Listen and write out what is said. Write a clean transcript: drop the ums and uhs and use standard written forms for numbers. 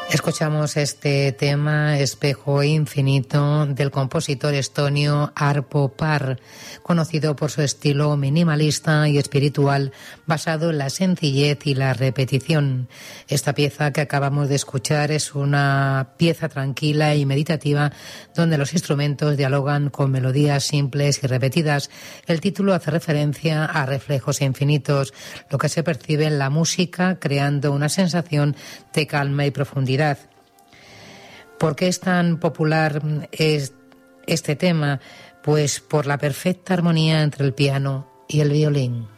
Escuchamos este tema, Espejo Infinito, del compositor estonio Arvo Pärt, conocido por su estilo minimalista y espiritual, basado en la sencillez y la repetición. Esta pieza que acabamos de escuchar es una pieza tranquila y meditativa, donde los instrumentos dialogan con melodías simples y repetidas. El título hace referencia a reflejos infinitos, lo que se percibe en la música, creando una sensación de calma y profundidad. ¿Por qué es tan popular este tema? Pues por la perfecta armonía entre el piano y el violín.